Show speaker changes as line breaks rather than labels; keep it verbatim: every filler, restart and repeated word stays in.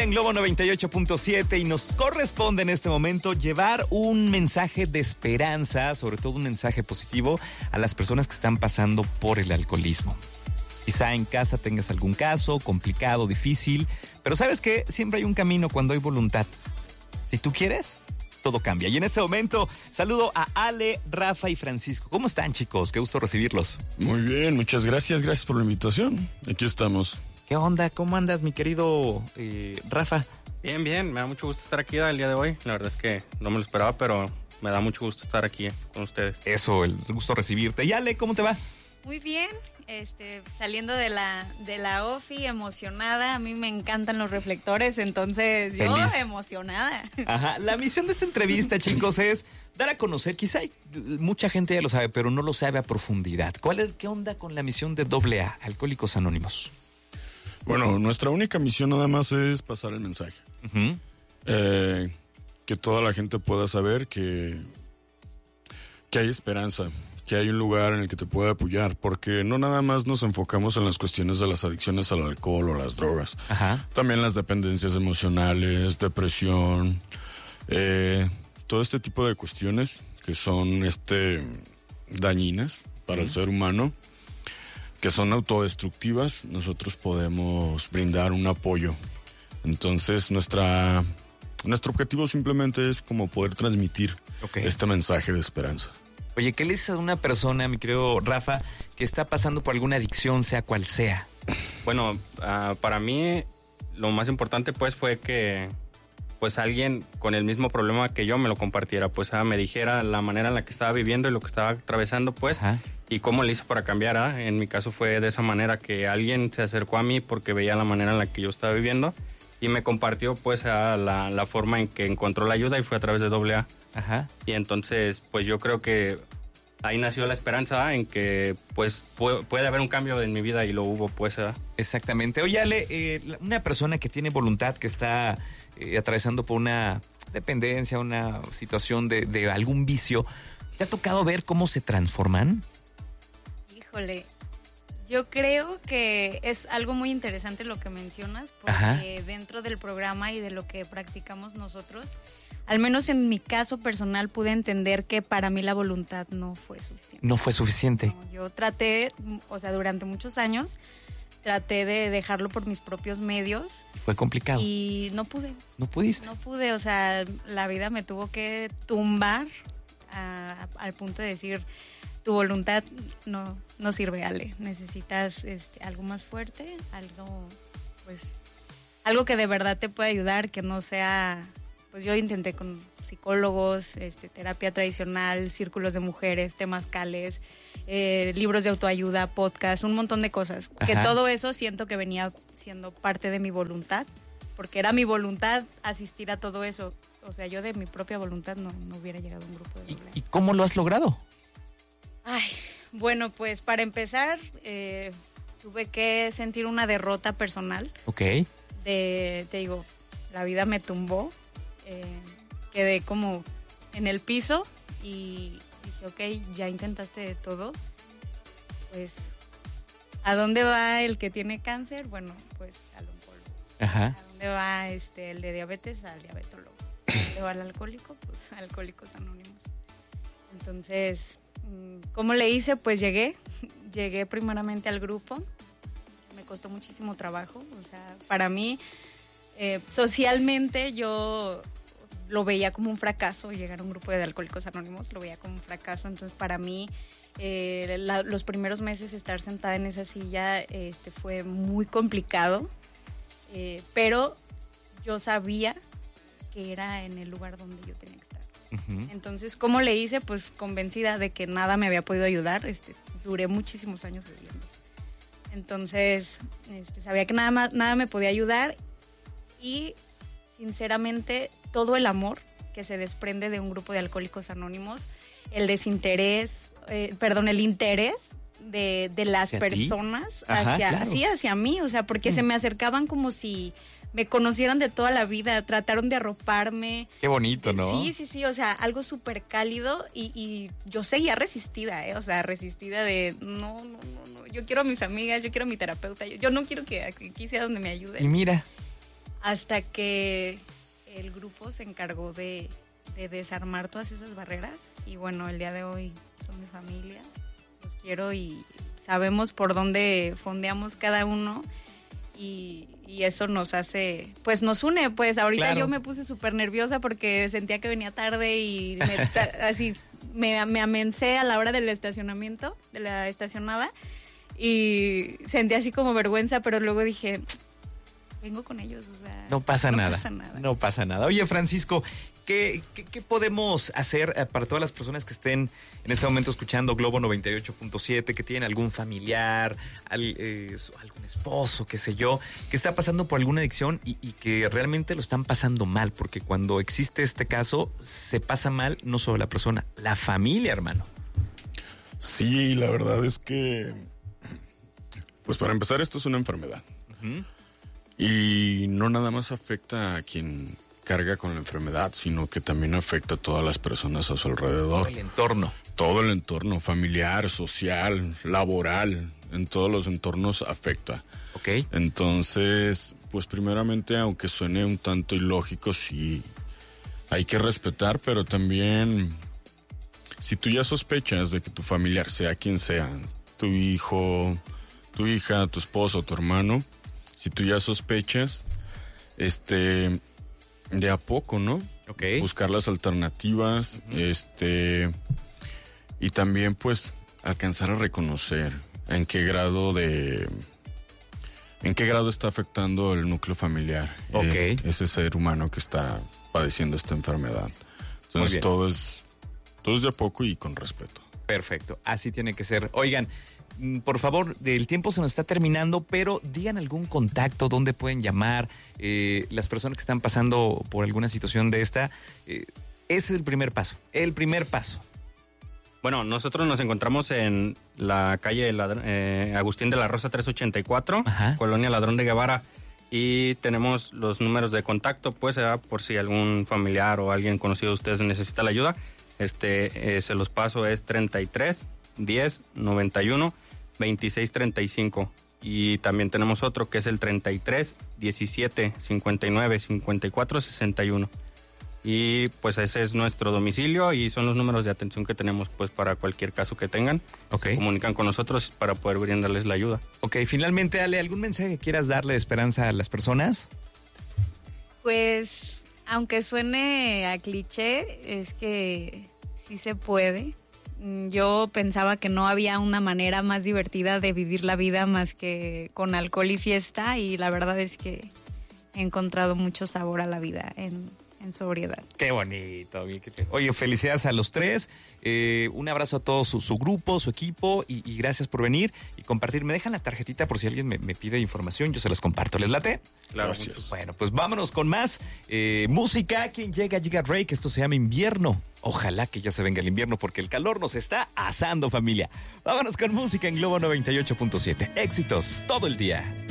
en Globo noventa y ocho punto siete y nos corresponde en este momento llevar un mensaje de esperanza, sobre todo un mensaje positivo a las personas que están pasando por el alcoholismo. Quizá en casa tengas algún caso complicado, difícil, pero ¿sabes qué? Siempre hay un camino cuando hay voluntad. Si tú quieres, todo cambia. Y en este momento saludo a Ale, Rafa y Francisco. ¿Cómo están, chicos? Qué gusto recibirlos.
Muy bien, muchas gracias. Gracias por la invitación. Aquí estamos.
¿Qué onda? ¿Cómo andas, mi querido eh, Rafa?
Bien, bien. Me da mucho gusto estar aquí el día de hoy. La verdad es que no me lo esperaba, pero me da mucho gusto estar aquí con ustedes.
Eso, el gusto recibirte. Y Ale, ¿cómo te va?
Muy bien. Este, saliendo de la de la OFI, emocionada. A mí me encantan los reflectores, entonces yo
Feliz.
emocionada.
Ajá, la misión de esta entrevista, chicos, es dar a conocer, quizá hay, mucha gente ya lo sabe, pero no lo sabe a profundidad. ¿Cuál es, qué onda con la misión de doble A, Alcohólicos Anónimos?
Bueno, nuestra única misión nada más es pasar el mensaje.
Uh-huh.
Eh, que toda la gente pueda saber que, que hay esperanza, que hay un lugar en el que te pueda apoyar, porque no nada más nos enfocamos en las cuestiones de las adicciones al alcohol o las drogas.
Ajá.
También las dependencias emocionales, depresión, eh, todo este tipo de cuestiones que son este dañinas para uh-huh. el ser humano, que son autodestructivas. Nosotros podemos brindar un apoyo. Entonces nuestra nuestro objetivo simplemente es como poder transmitir okay. este mensaje de esperanza.
Oye, ¿qué le dices a una persona, mi querido Rafa, que está pasando por alguna adicción, sea cual sea?
Bueno, uh, para mí lo más importante pues fue que pues alguien con el mismo problema que yo me lo compartiera, pues uh, me dijera la manera en la que estaba viviendo y lo que estaba atravesando, pues, Ajá. y cómo le hice para cambiar. ¿eh? En mi caso fue de esa manera, que alguien se acercó a mí porque veía la manera en la que yo estaba viviendo y me compartió pues uh, la, la forma en que encontró la ayuda, y fue a través de doble A.
Ajá.
Y entonces pues yo creo que ahí nació la esperanza en que pues puede, puede haber un cambio en mi vida, y lo hubo pues. ¿eh?
Exactamente. Oye, Ale, eh, una persona que tiene voluntad, que está eh, atravesando por una dependencia, una situación de, de algún vicio, ¿te ha tocado ver cómo se transforman?
Híjole, yo creo que es algo muy interesante lo que mencionas, porque Ajá. dentro del programa y de lo que practicamos nosotros, al menos en mi caso personal, pude entender que para mí la voluntad no fue suficiente.
No fue suficiente.
No, yo traté, o sea, durante muchos años, traté de dejarlo por mis propios medios.
Fue complicado.
Y no pude.
¿No pudiste?
No pude, o sea, la vida me tuvo que tumbar a, al punto de decir, tu voluntad no, no sirve, Ale. Necesitas este, algo más fuerte, algo, pues, algo que de verdad te pueda ayudar, que no sea... Pues yo intenté con psicólogos, este, terapia tradicional, círculos de mujeres, temazcales, eh, libros de autoayuda, podcast, un montón de cosas. Ajá. Que todo eso siento que venía siendo parte de mi voluntad, porque era mi voluntad asistir a todo eso. O sea, yo de mi propia voluntad no, no hubiera llegado a un grupo de doble A.
¿Y, ¿Y cómo lo has logrado?
Ay, bueno, pues para empezar, eh, tuve que sentir una derrota personal.
Ok.
De, te digo, la vida me tumbó. Eh, quedé como en el piso y dije, ok, ya intentaste de todo, pues, ¿a dónde va el que tiene cáncer? Bueno, pues al oncólogo.
Ajá.
¿A dónde va este, el de diabetes? Al diabetólogo. ¿A dónde va el alcohólico? Pues a Alcohólicos Anónimos. Entonces, ¿cómo le hice? Pues llegué, llegué primeramente al grupo, me costó muchísimo trabajo, o sea, para mí... Eh, socialmente yo lo veía como un fracaso, llegar a un grupo de Alcohólicos Anónimos, lo veía como un fracaso. Entonces para mí eh, la, los primeros meses estar sentada en esa silla este, fue muy complicado, eh, pero yo sabía que era en el lugar donde yo tenía que estar. Uh-huh. Entonces, ¿cómo le hice? Pues convencida de que nada me había podido ayudar. Este, duré muchísimos años bebiendo. Entonces este, sabía que nada, más, nada me podía ayudar. Y sinceramente todo el amor que se desprende de un grupo de Alcohólicos Anónimos, el desinterés, eh, perdón, el interés de, de las ¿Hacia personas Ajá, hacia, claro. sí, hacia mí, o sea, porque mm. se me acercaban como si me conocieran de toda la vida, trataron de arroparme.
Qué bonito, ¿no?
Sí, sí, sí, o sea, algo súper cálido y, y yo seguía resistida, ¿eh? O sea, resistida de no, no, no, no, yo quiero a mis amigas, yo quiero a mi terapeuta, yo, yo no quiero que aquí sea donde me ayude.
Y mira...
hasta que el grupo se encargó de, de desarmar todas esas barreras. Y bueno, el día de hoy son mi familia, los quiero y sabemos por dónde fondeamos cada uno. Y, y eso nos hace, pues nos une, pues ahorita claro. Yo me puse súper nerviosa porque sentía que venía tarde y me, así me, me amencé a la hora del estacionamiento, de la estacionada, y sentí así como vergüenza, pero luego dije, vengo con ellos, o sea,
no pasa
no
nada,
pasa nada.
No pasa nada. Oye, Francisco, ¿qué, qué, qué podemos hacer para todas las personas que estén en este momento escuchando Globo noventa y ocho punto siete, que tienen algún familiar, al, eh, algún esposo, qué sé yo, que está pasando por alguna adicción y, y que realmente lo están pasando mal? Porque cuando existe este caso, se pasa mal no solo la persona, la familia, hermano.
Sí, la verdad es que, pues para empezar, esto es una enfermedad. Uh-huh. Y no nada más afecta a quien carga con la enfermedad, sino que también afecta a todas las personas a su alrededor.
Todo el entorno.
Todo el entorno, familiar, social, laboral, en todos los entornos afecta.
Ok.
Entonces, pues primeramente, aunque suene un tanto ilógico, sí, hay que respetar, pero también, si tú ya sospechas de que tu familiar, sea quien sea, tu hijo, tu hija, tu esposo, tu hermano, si tú ya sospechas, este, de a poco, ¿no?
Okay.
Buscar las alternativas, uh-huh. este, y también, pues, alcanzar a reconocer en qué grado de, en qué grado está afectando el núcleo familiar,
okay.
eh, ese ser humano que está padeciendo esta enfermedad. Entonces, todo es, todo es de a poco y con respeto.
Perfecto, así tiene que ser. Oigan, por favor, el tiempo se nos está terminando, pero digan algún contacto donde pueden llamar. Eh, las personas que están pasando por alguna situación de esta, eh, ese es el primer paso, el primer paso.
Bueno, nosotros nos encontramos en la calle Ladr- eh, Agustín de la Rosa trescientos ochenta y cuatro, Ajá. Colonia Ladrón de Guevara, y tenemos los números de contacto, pues, eh, por si algún familiar o alguien conocido de ustedes necesita la ayuda. Este, eh, se los paso, es treinta y tres, diez, noventa y uno, veintiséis, treinta y cinco. Y también tenemos otro que es el treinta y tres, diecisiete, cincuenta y nueve, cincuenta y cuatro, sesenta y uno. Y pues ese es nuestro domicilio y son los números de atención que tenemos, pues, para cualquier caso que tengan.
Okay.
Se comunican con nosotros para poder brindarles la ayuda.
Ok, finalmente, Ale, ¿algún mensaje que quieras darle de esperanza a las personas?
Pues, aunque suene a cliché, es que sí se puede. Yo pensaba que no había una manera más divertida de vivir la vida más que con alcohol y fiesta, y la verdad es que he encontrado mucho sabor a la vida en, en sobriedad.
Qué bonito. Oye, felicidades a los tres. Eh, un abrazo a todo su, su grupo, su equipo, y, y gracias por venir y compartir. Me dejan la tarjetita por si alguien me, me pide información, yo se las comparto. ¿Les late?
Claro.
Gracias.
Bueno, pues vámonos con más eh, música. Quien llega, llega Drake. Esto se llama Invierno. Ojalá que ya se venga el invierno porque el calor nos está asando, familia. Vámonos con música en Globo noventa y ocho punto siete. Éxitos todo el día.